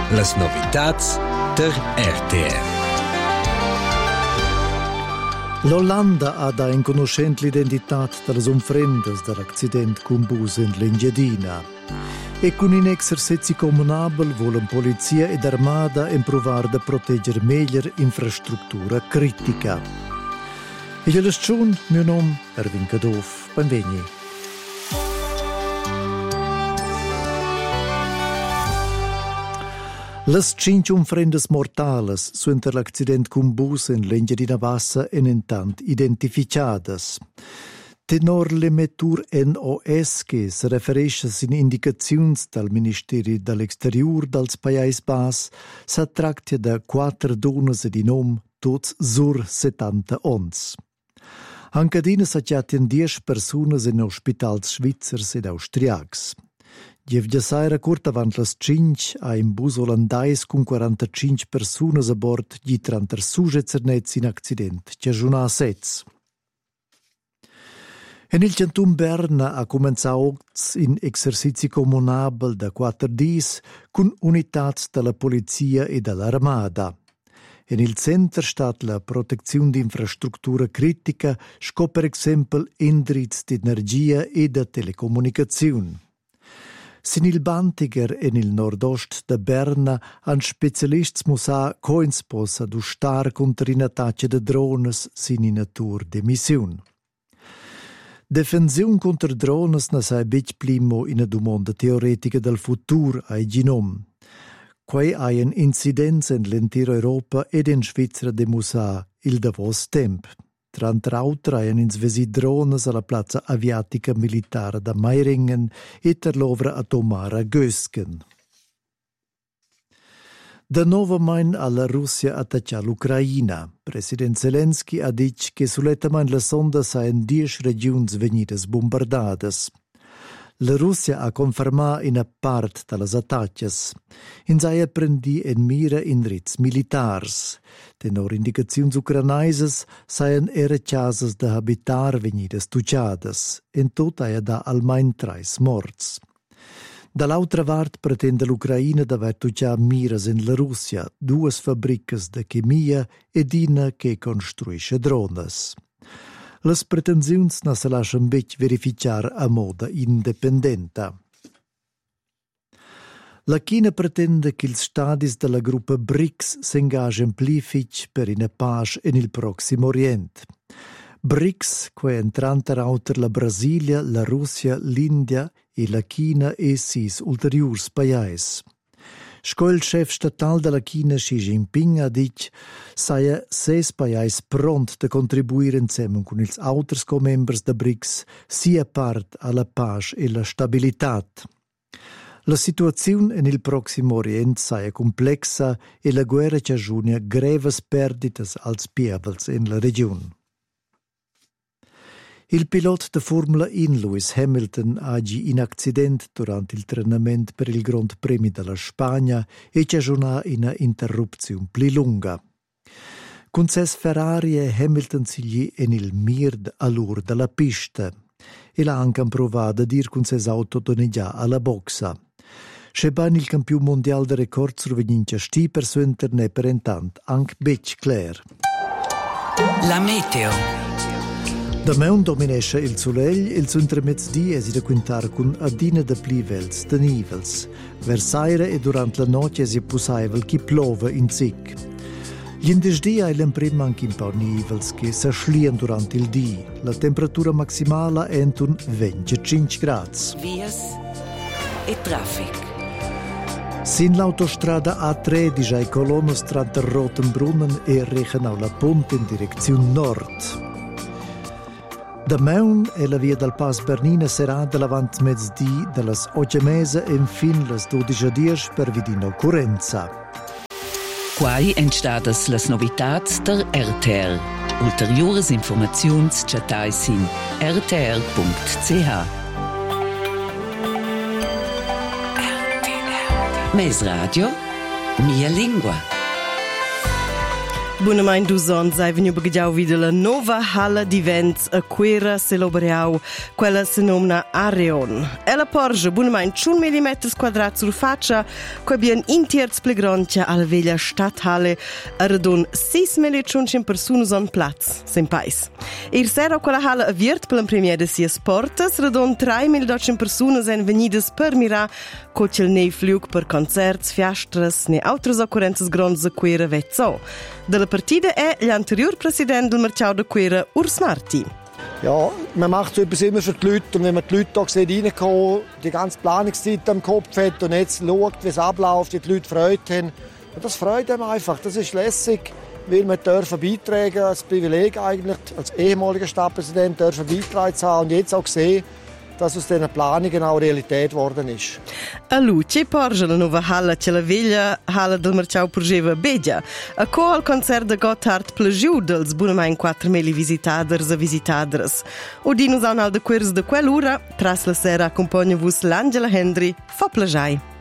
Las novitats der RTR. L'Olanda ha da inconoscent l'identità delle umfrendes dell'accidente con bus in l'Engiadina. E con un esercizio comunabile volen polizia ed armata improvare da proteggere meglio infrastruttura critica. E io l'asciun, mio nome è Erwin Kadoff. Benveni. Las 5 umfrendes mortales suenter l'accident con bus in l'Engiadina Bassa en intant identificadas. Tenor le metur NOS che se referisce in indicazions dal Ministeri dell'Exterior dels Pajais Bas, sa tracta da 4 dones di nom, tots sur 70 ons. Ancadina s'attiaten 10 personas in ospitals svizzers ed austriacs. Gievgia saira curta avant las 5 a un bus olandais con 45 personas a bord gli tranter sujet in accident, che giunà 7. En il canton Berna ha comenzato un esercizio comunabile da 4 dis con unitats della polizia e dell'armata. En il centro sta la protezione di infrastruttura critica, sco per esempio indrizzi di energia e da telecomunicazione. Sin il Bantiger en il nord-ost de Berna han specialists musa coins possa adustar contra in attacchi de drones sin in natur de missiun. Defensiun contra drones na sai bic plimo in a domanda teoretica del futur ai ginom. Quai hai un incidenza in l'intera Europa ed in Svizzera de musa il davos temp. Tra l'altro hanno insvesi drones alla piazza aviatica militare da Meiringen e per l'ovra atomara Gösgen. Da nuovo main alla Russia attacca l'Ucraina. President Zelensky ha detto che sull'etamente le sonde saranno 10 regioni venidas bombardadas. La Russia ha confermato una parte delle attacchi. In sei prendi in mira indrizzi militars. Tenor indicazioni ucranaises saien era casas da habitar venidas tuciadas. In tot ha da almeno 3 morts. Dall'altra parte pretende l'Ucraina d'aver tuciato miras in la Russia, 2 fabbricas de chemia ed una che costruisce drones. Las pretensiuns na se lascian bec verificar a moda independenta. La China pretende che gli stati della gruppa BRICS s'engagino plific per una pace nel Prossimo Oriente. BRICS, che entrano auter la Brasilia, la Russia, l'India e la China e 6 ulteriori paesi. Sco il chef statal della China Xi Jinping ha detto saia 6 paesi pronti a contribuire insieme con gli altri co-members da BRICS sia parte alla pace e la stabilità. La situazione nel Prossimo Oriente saia complessa e la guerra cagiona greves perdites als pievels in la regione. Il pilota de Formula 1 Lewis Hamilton ha in accidente durante il treinamento per il Gran Premio della Spagna e cagiona una interruzione più lunga. Con ses Ferrari Hamilton si gli in il mird all'ur della pista e l'ha anche provato a dir con ses auto doneggia alla boxa. Scheban il campione mondiale de record surveninca sti per suo internet per intant anche bec clair. La meteo. Da meun dominesce il solegl e il suo intermezzi è da quintar con adina de plivels, de nivels. Versaire e durante la notte è possibile che plove in zic. Gli indesdi hai l'imprima anche un po' nivels che si schlien durante il dì. La temperatura maximale è un 25 gradi. Vias e traffic. Sin l'autostrada A13 ai colonnes tra Rotenbrunnen e Reichenau la Ponte in direzione nord. Da meun è la via dal Pass Bernina serata davanti mezzodì dallas 8:30 e infine las 12:10 per vidino Curenza. Quai entstadas las novitats der RTR. Ulteriores informaziuns chatais in rtr.ch. Mes radio, mia lingua. Buonamain d'uson, sei venu baggiau wieder la nova hala d'events a Quera celebrau, quella si nomna Areon. Ella porge buonamain 1 millimeters quadrat sur faccia, qua bien intierz plegrontia alla veglia Stadthalle, a radun 6.500 personas on plaz, sem pais. Sera quella hala aviert per la premiere de sias portas, radun 3.200 personas en venidas per mirar cocel nei flug per concerts, fiastras, ne altres occurrences gronds a Quera vezzo. Della partita è l'anterior president del Merciau de Quera, Urs Marti. Ja, man macht so etwas immer für die Leute. Und wenn man die Leute hier sieht, reinkommen, die ganze Planungszeit am Kopf hat und jetzt schaut, wie es abläuft, wie die Leute Freude haben. Und das freut einem einfach. Das ist lässig, weil wir dürfen beitragen, als Privileg eigentlich, als ehemaliger Stadtpräsident dürfen beitragen zu haben und jetzt auch sehen, dass aus diesen Planungen auch Realität geworden ist. A luce porge la nuova halla che la veglia halla del Merciau porgeva beggia. A co al concert de Gotthard plagiu dels bunamain 4.000 visitaders a visitadres. O dinus an al de quers de quell'ura, tras la sera accompagna vus l'Angela Hendry, fa plagiai.